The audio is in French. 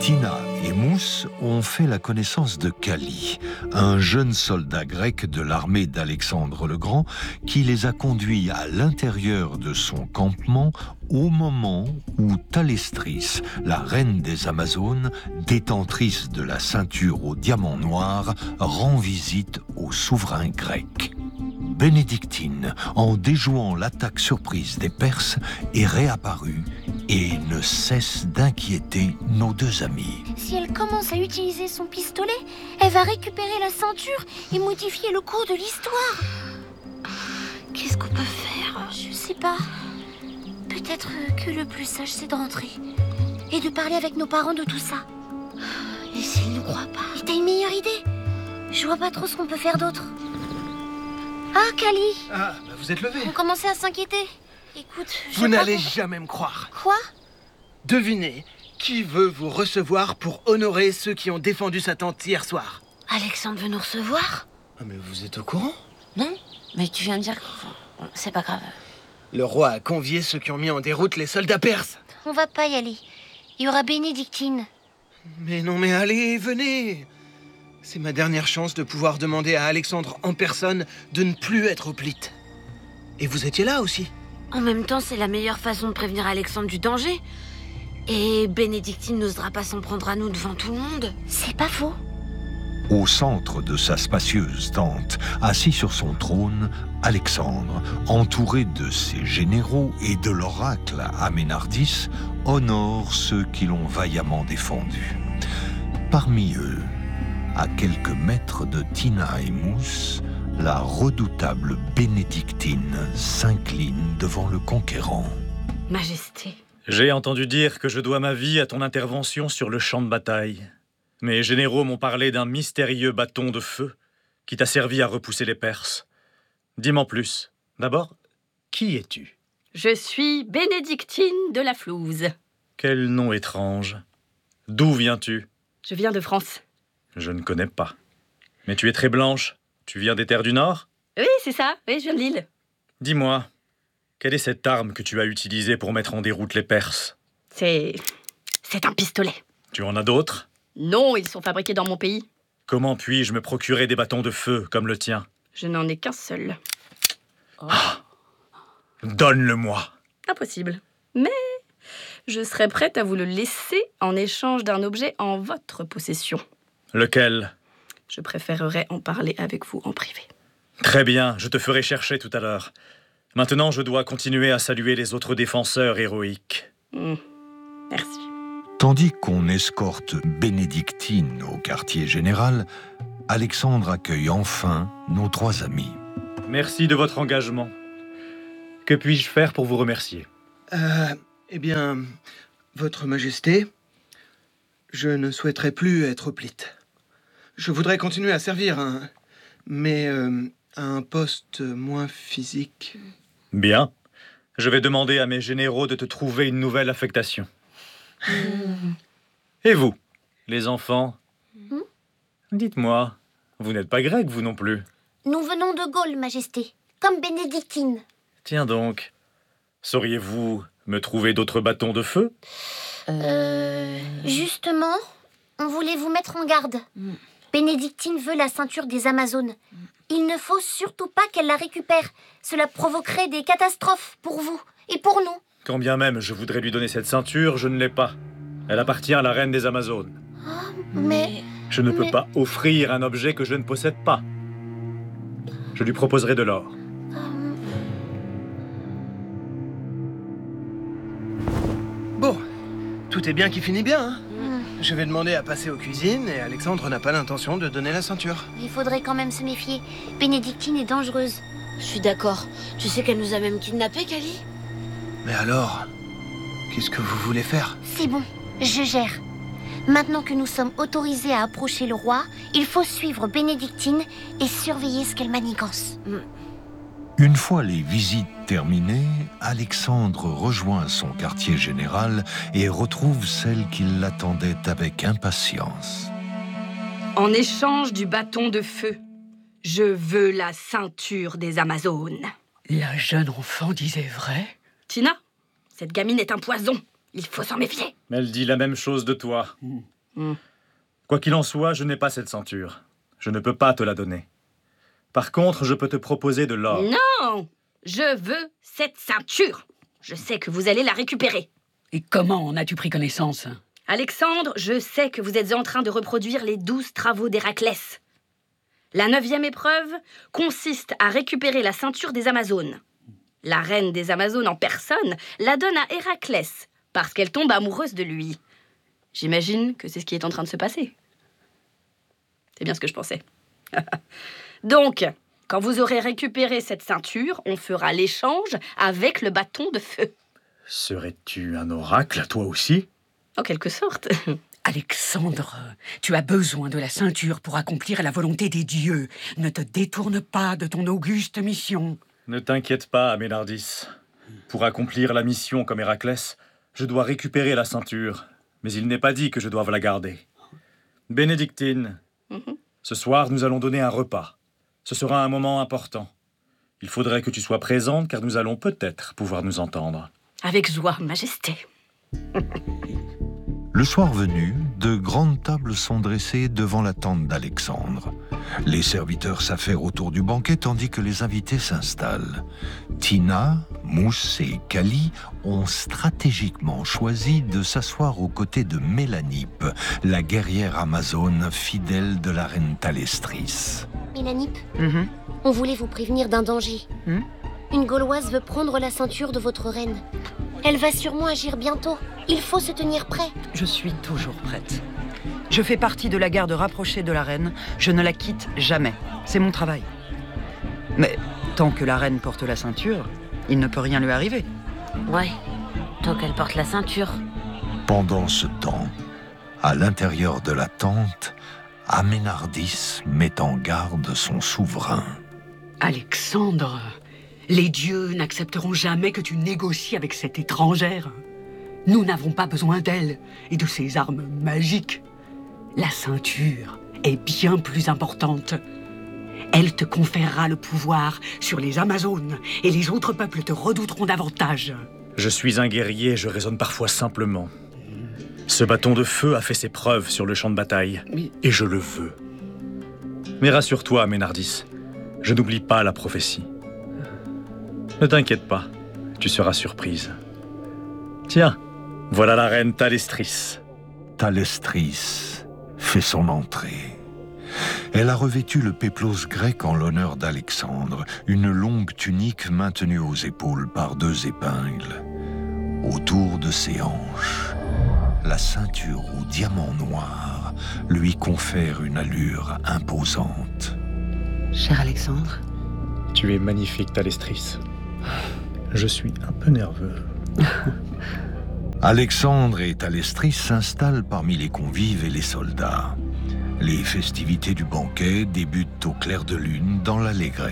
Tina et Mousse ont fait la connaissance de Kali, un jeune soldat grec de l'armée d'Alexandre le Grand qui les a conduits à l'intérieur de son campement au moment où Thalestris, la reine des Amazones, détentrice de la ceinture au diamant noir, rend visite au souverain grec. Bénédictine, en déjouant l'attaque surprise des Perses, est réapparue et ne cesse d'inquiéter nos deux amis. Si elle commence à utiliser son pistolet, elle va récupérer la ceinture et modifier le cours de l'histoire. Qu'est-ce qu'on peut faire? Je sais pas. Peut-être que le plus sage, c'est de rentrer et de parler avec nos parents de tout ça. Et s'ils ne croient pas? Et t'as une meilleure idée? Je vois pas trop ce qu'on peut faire d'autre. Ah, Kali! Ah, bah vous êtes levé. On commençait à s'inquiéter. Écoute, Vous n'allez jamais me croire. Quoi? Devinez, qui veut vous recevoir pour honorer ceux qui ont défendu sa tante hier soir? Alexandre veut nous recevoir? Ah, mais vous êtes au courant? Non, mais tu viens de dire... Bon, c'est pas grave. Le roi a convié ceux qui ont mis en déroute les soldats perses. On va pas y aller. Il y aura Bénédictine. Mais non, mais allez, venez. C'est ma dernière chance de pouvoir demander à Alexandre en personne de ne plus être hoplite. Et vous étiez là aussi. En même temps, c'est la meilleure façon de prévenir Alexandre du danger. Et Bénédictine n'osera pas s'en prendre à nous devant tout le monde. C'est pas faux. Au centre de sa spacieuse tente, assis sur son trône, Alexandre, entouré de ses généraux et de l'oracle Aménardis, honore ceux qui l'ont vaillamment défendu. Parmi eux, à quelques mètres de Tina et Mousse, la redoutable Bénédictine s'incline devant le conquérant. Majesté. J'ai entendu dire que je dois ma vie à ton intervention sur le champ de bataille. Mes généraux m'ont parlé d'un mystérieux bâton de feu qui t'a servi à repousser les Perses. Dis-m'en plus. D'abord, qui es-tu? Je suis Bénédictine de la Flouze. Quel nom étrange. D'où viens-tu? Je viens de France. Je ne connais pas. Mais tu es très blanche. Tu viens des terres du Nord? Oui, c'est ça. Oui, je viens de Lille. Dis-moi, quelle est cette arme que tu as utilisée pour mettre en déroute les Perses? C'est un pistolet. Tu en as d'autres? Non, ils sont fabriqués dans mon pays. Comment puis-je me procurer des bâtons de feu comme le tien? Je n'en ai qu'un seul. Donne-le-moi. Impossible. Mais je serais prête à vous le laisser en échange d'un objet en votre possession. Lequel? Je préférerais en parler avec vous en privé. Très bien, je te ferai chercher tout à l'heure. Maintenant, je dois continuer à saluer les autres défenseurs héroïques. Merci. Tandis qu'on escorte Bénédictine au quartier général, Alexandre accueille enfin nos trois amis. Merci de votre engagement. Que puis-je faire pour vous remercier? Eh bien, Votre Majesté, je ne souhaiterais plus être hoplite. Je voudrais continuer à servir, mais à un poste moins physique. Bien. Je vais demander à mes généraux de te trouver une nouvelle affectation. Et vous, les enfants? Dites-moi, vous n'êtes pas grec, vous non plus? Nous venons de Gaule, Majesté, comme Bénédictine. Tiens donc, sauriez-vous me trouver d'autres bâtons de feu? Justement, on voulait vous mettre en garde. Bénédictine veut la ceinture des Amazones. Il ne faut surtout pas qu'elle la récupère. Cela provoquerait des catastrophes pour vous et pour nous. Quand bien même je voudrais lui donner cette ceinture, je ne l'ai pas. Elle appartient à la reine des Amazones. Mais... Je ne peux pas offrir un objet que je ne possède pas. Je lui proposerai de l'or. Bon, tout est bien qui finit bien, hein. Je vais demander à passer aux cuisines et Alexandre n'a pas l'intention de donner la ceinture. Il faudrait quand même se méfier. Bénédictine est dangereuse. Je suis d'accord. Tu sais qu'elle nous a même kidnappés, Kali? Mais alors, qu'est-ce que vous voulez faire? C'est bon, je gère. Maintenant que nous sommes autorisés à approcher le roi, il faut suivre Bénédictine et surveiller ce qu'elle manigance. Une fois les visites terminées, Alexandre rejoint son quartier général et retrouve celle qui l'attendait avec impatience. En échange du bâton de feu, je veux la ceinture des Amazones. La jeune enfant disait vrai? Tina, cette gamine est un poison. Il faut s'en méfier. Elle dit la même chose de toi. Quoi qu'il en soit, je n'ai pas cette ceinture. Je ne peux pas te la donner. Par contre, je peux te proposer de l'or. Non! Je veux cette ceinture. Je sais que vous allez la récupérer. Et comment en as-tu pris connaissance? Alexandre, je sais que vous êtes en train de reproduire les 12 travaux d'Héraclès. La 9e épreuve consiste à récupérer la ceinture des Amazones. La reine des Amazones en personne la donne à Héraclès parce qu'elle tombe amoureuse de lui. J'imagine que c'est ce qui est en train de se passer. C'est bien ce que je pensais. Donc, quand vous aurez récupéré cette ceinture, on fera l'échange avec le bâton de feu. Serais-tu un oracle, toi aussi? En quelque sorte. Alexandre, tu as besoin de la ceinture pour accomplir la volonté des dieux. Ne te détourne pas de ton auguste mission. Ne t'inquiète pas, Ménardis. Pour accomplir la mission comme Héraclès, je dois récupérer la ceinture. Mais il n'est pas dit que je doive la garder. Bénédictine, ce soir, nous allons donner un repas. Ce sera un moment important. Il faudrait que tu sois présente, car nous allons peut-être pouvoir nous entendre. Avec joie, Majesté. Le soir venu, de grandes tables sont dressées devant la tente d'Alexandre. Les serviteurs s'affairent autour du banquet tandis que les invités s'installent. Tina, Mousse et Kali ont stratégiquement choisi de s'asseoir aux côtés de Mélanippe, la guerrière amazone fidèle de la reine Thalestris. Mélanippe, on voulait vous prévenir d'un danger. Une Gauloise veut prendre la ceinture de votre reine. Elle va sûrement agir bientôt. Il faut se tenir prêt. Je suis toujours prête. Je fais partie de la garde rapprochée de la reine. Je ne la quitte jamais. C'est mon travail. Mais tant que la reine porte la ceinture, il ne peut rien lui arriver. Ouais, tant qu'elle porte la ceinture. Pendant ce temps, à l'intérieur de la tente, Aménardis met en garde son souverain. Alexandre, les dieux n'accepteront jamais que tu négocies avec cette étrangère. Nous n'avons pas besoin d'elle et de ses armes magiques. La ceinture est bien plus importante. Elle te conférera le pouvoir sur les Amazones et les autres peuples te redouteront davantage. Je suis un guerrier, je raisonne parfois simplement. Ce bâton de feu a fait ses preuves sur le champ de bataille, et je le veux. Mais rassure-toi, Ménardis, je n'oublie pas la prophétie. Ne t'inquiète pas, tu seras surprise. Tiens, voilà la reine Thalestris. Thalestris fait son entrée. Elle a revêtu le péplos grec en l'honneur d'Alexandre, une longue tunique maintenue aux épaules par 2 épingles. Autour de ses hanches, la ceinture aux diamants noirs lui confère une allure imposante. Cher Alexandre, Tu es magnifique, Thalestris. Je suis un peu nerveux. Alexandre et Thalestris s'installent parmi les convives et les soldats. Les festivités du banquet débutent au clair de lune dans l'allégresse.